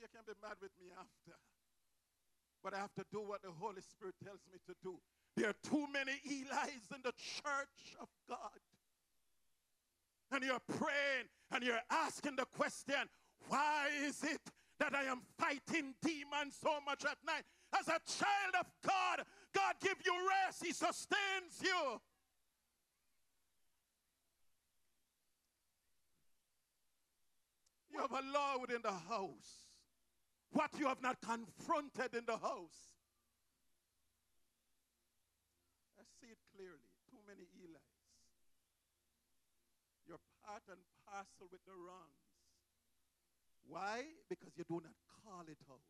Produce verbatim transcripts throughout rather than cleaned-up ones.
you can be mad with me after. But I have to do what the Holy Spirit tells me to do. There are too many Eli's in the church of God. And you're praying and you're asking the question, why is it that I am fighting demons so much at night? As a child of God, God gives you rest. He sustains you. You have allowed in the house what you have not confronted in the house. I see it clearly. Too many Eli's. You're part and parcel with the wrongs. Why? Because you do not call it out.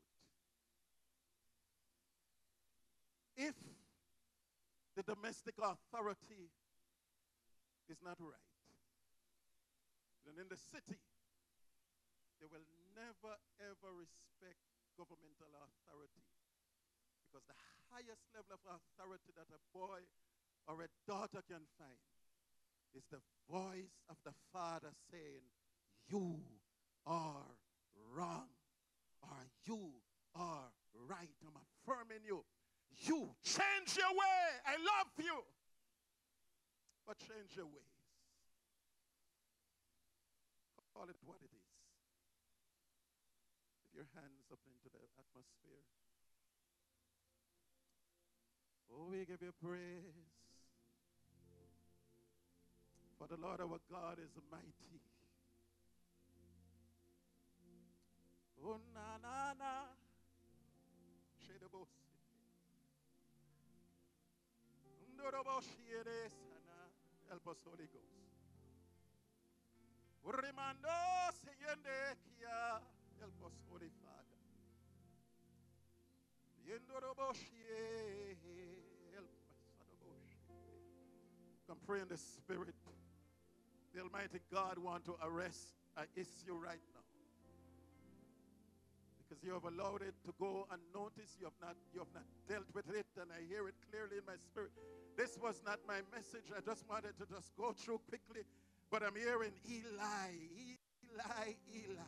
If the domestic authority is not right, then in the city, they will never ever respect governmental authority. Because the highest level of authority that a boy or a daughter can find is the voice of the father saying, you are wrong, or you are right. I'm affirming you. You change your way. I love you. But change your ways. Call it what it is. With your hands up into the atmosphere. Oh, we give you praise. For the Lord our God is mighty. Oh, na na na. Shedabos. Help us, Holy Ghost. Help us, Holy Father. Come pray in the Spirit. The Almighty God wants to arrest an issue right now. Because you have allowed it to go unnoticed. You have not, you have not dealt with it, and I hear it clearly in my spirit. This was not my message. I just wanted to just go through quickly. But I'm hearing Eli, Eli, Eli.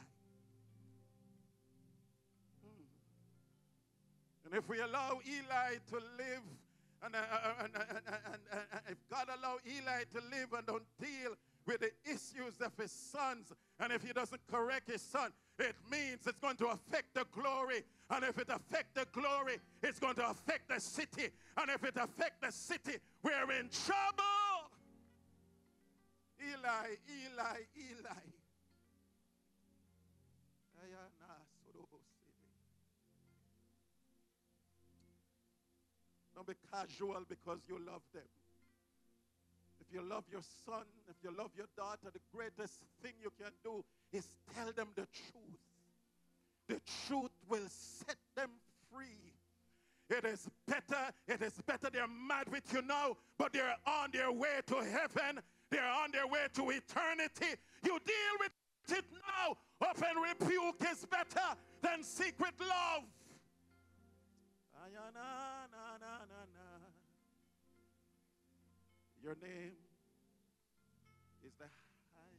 Hmm. And if we allow Eli to live, and, uh, and, and, and, and, and if God allow Eli to live and don't deal with the issues of his sons, and if he doesn't correct his son, it means it's going to affect the glory. And if it affects the glory, it's going to affect the city. And if it affects the city, we're in trouble. Eli, Eli, Eli. Don't be casual because you love them. If you love your son, if you love your daughter, the greatest thing you can do is tell them the truth. The truth will set them free. It is better, it is better they're mad with you now, but they're on their way to heaven. They're on their way to eternity. You deal with it now. Open rebuke is better than secret love. Your name is the high.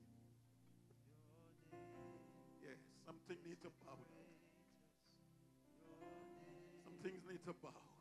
Yes, something needs to bow. Some things need to bow.